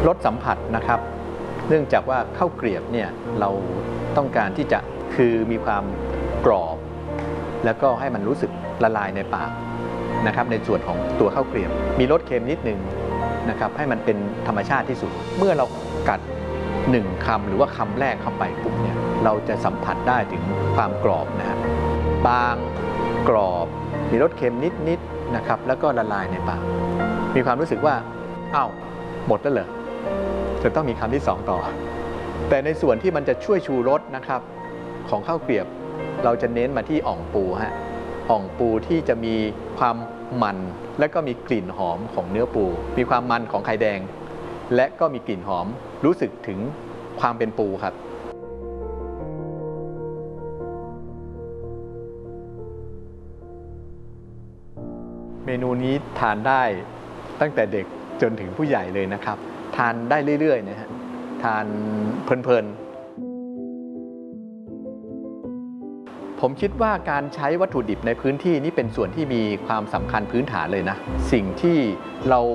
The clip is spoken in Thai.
รสสัมผัสนะครับเนื่องจากว่าข้าวเกรียบเนี่ยเราต้องการที่จะคือมีความกรอบแล้วก็ให้มันรู้สึกละลายในปากนะครับในส่วนของตัวข้าวเกรียบมีรสเค็มนิดนึงนะครับให้มันเป็นธรรมชาติที่สุดเมื่อเรากัด1คำหรือว่าคำแรกเข้าไปปุ๊บเนี่ยเราจะสัมผัสได้ถึงความกรอบนะฮะบางกรอบมีรสเค็มนิดๆนะครับแล้วก็ละลายในปากมีความรู้สึกว่าอ้าวหมดแล้วเหรอจะต้องมีคำที่2ต่อแต่ในส่วนที่มันจะช่วยชูรสนะครับของข้าวเกรียบเราจะเน้นมาที่อ่องปูฮะอ่องปูที่จะมีความมันและก็มีกลิ่นหอมของเนื้อปูมีความมันของไข่แดงและก็มีกลิ่นหอมรู้สึกถึงความเป็นปูครับเมนูนี้ทานได้ตั้งแต่เด็กจนถึงผู้ใหญ่เลยนะครับทานได้เรื่อยๆนะฮะทานเพลินๆผมคิดว่าการใช้วัตถุดิบในพื้นที่นี้เป็นส่วนที่มีความสำคัญพื้นฐานเลยนะสิ่งที่เรา